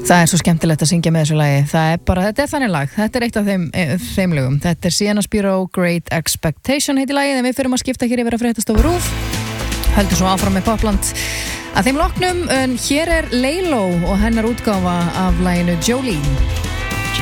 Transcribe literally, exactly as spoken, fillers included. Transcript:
Það er svo skemmtilegt að syngja með þessu lagi. Það er bara, þetta er þannig lag. Þetta er eitt af þeim, þeim lögum. Þetta er Sienna Spiro, Great Expectation heiti lagið, en við förum að skipta hér yfir að fréttastofu RÚV. Höldum svo áfram með Popland að þeim loknum, en hér er Laylo og hennar útgáfa af laginu Jolene.